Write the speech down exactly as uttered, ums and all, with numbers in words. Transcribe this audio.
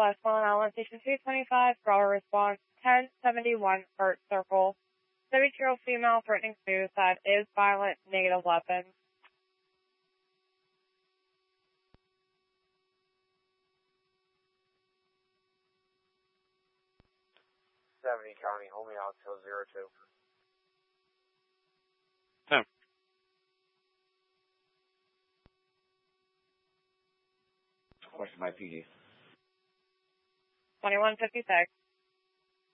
Southwest Long Island, Station two twenty-five, Bravo response, ten seventy-one Hurt Circle. seventy-two-year-old female threatening suicide is violent, negative weapon. seventy County, hold me out till zero two. No. Question my P D. twenty-one fifty-six.